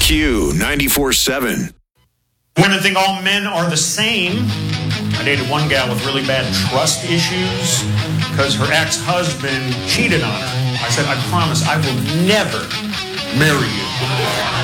Q94.7. Women think all men are the same. I dated one gal with really bad trust issues because her ex-husband cheated on her. I said, I promise I will never marry you.